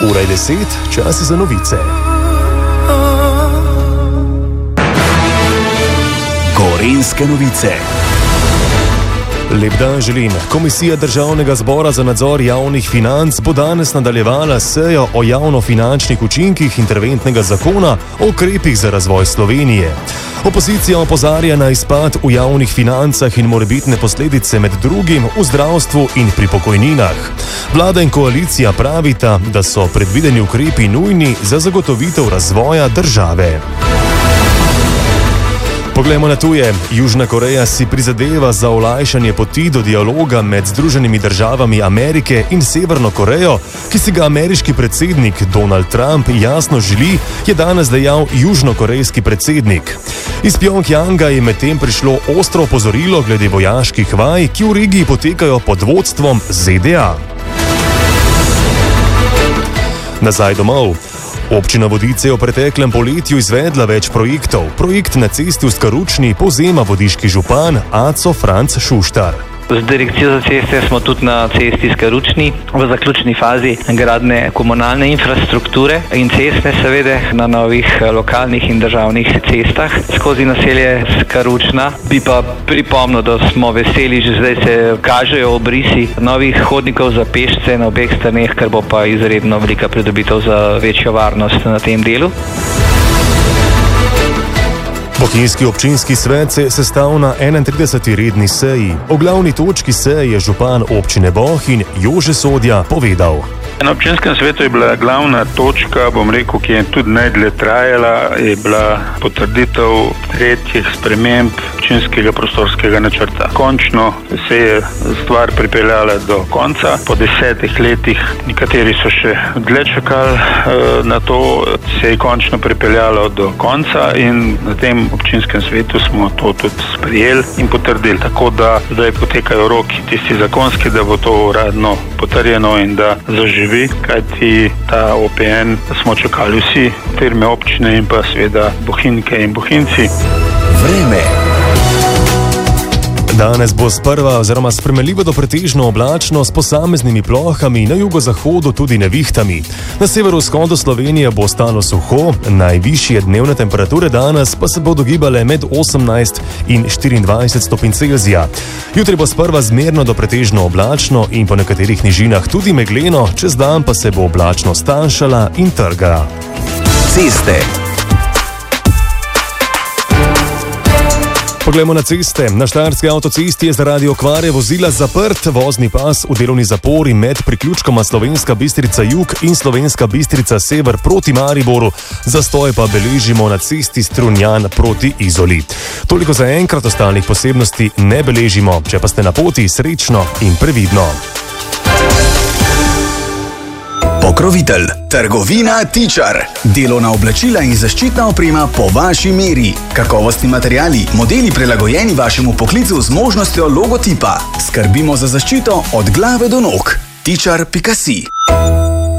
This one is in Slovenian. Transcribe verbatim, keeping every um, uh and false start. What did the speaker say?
Ura je deset, čas za novice. Gorenjske novice. Lep dan želim. Komisija Državnega zbora za nadzor javnih financ bo danes nadaljevala sejo o javnofinančnih učinkih interventnega zakona o ukrepih za razvoj Slovenije. Opozicija opozarja na izpad v javnih financah in morebitne posledice med drugim v zdravstvu in pri pokojninah. Vlada in koalicija pravita, da so predvideni ukrepi nujni za zagotovitev razvoja države. Poglejmo na tuje. Južna Koreja si prizadeva za olajšanje poti do dialoga med Združenimi državami Amerike in Severno Korejo, ki si ga ameriški predsednik Donald Trump jasno želi, je danes dejal južnokorejski predsednik. Iz Pjongjanga je medtem prišlo ostro opozorilo glede vojaških vaj, ki v regiji potekajo pod vodstvom Z D A. Nazaj domov. Občina Vodice je v preteklem poletju izvedla več projektov. Projekt na cesti v Skaručni povzema vodiški župan Aco Franc Šuštar. Z direkcijo za ceste smo tudi na cesti Skaručni v zaključni fazi gradnje komunalne infrastrukture in cestne seveda na novih lokalnih in državnih cestah skozi naselje Skaručna. Bi pa pripomnil, da smo veseli, že zdaj se kažejo obrisi novih hodnikov za pešce na obeh straneh, kar bo pa izredno velika pridobitev za večjo varnost na tem delu. Bohinjski občinski svet se je sestal na enaintrideseti redni seji. O glavni točki seje je župan občine Bohinj Jože Sodja povedal. Na občinskem svetu je bila glavna točka, bom rekel, ki je tudi najdlje trajala, je bila potrditev tretjih sprememb občinskega prostorskega načrta. Končno se je stvar pripeljala do konca. Po desetih letih, nekateri so še dlje čakali na to, se je končno pripeljalo do konca in na tem občinskem svetu smo to tudi sprijeli in potrdili. Tako da zdaj potekajo roki tisti zakonski, da bo to uradno potrjeno in da zaživi, kajti ta O P N smo čakali vsi, firme občine in pa seveda Bohinjke in Bohinjci. Vreme. Danes bo sprva oziroma spremenljivo do pretežno oblačno s posameznimi plohami, na jugozahodu tudi nevihtami. Na severovzhodu Slovenije bo ostalo suho, najvišje dnevne temperature danes pa se bodo gibale med osemnajst in štiriindvajset stopinj Celzija. Jutri bo sprva zmerno do pretežno oblačno in po nekaterih nižinah tudi megleno, čez dan pa se bo oblačno stanjšala in trgala. Ceste. Poglejmo na ceste. Na štajerski avtocesti je zaradi okvare vozila zaprt vozni pas v delovni zapori med priključkoma Slovenska Bistrica Jug in Slovenska Bistrica Sever proti Mariboru. Zastoj pa beležimo na cesti Strunjan proti Izoli. Toliko za enkrat, ostalih posebnosti ne beležimo. Če pa ste na poti, srečno in previdno. Pokrovitelj. Trgovina Tičar. Delovna oblačila in zaščitna oprema po vaši meri. Kakovostni materiali, modeli prilagojeni vašemu poklicu z možnostjo logotipa. Skrbimo za zaščito od glave do nog. tičar pika si.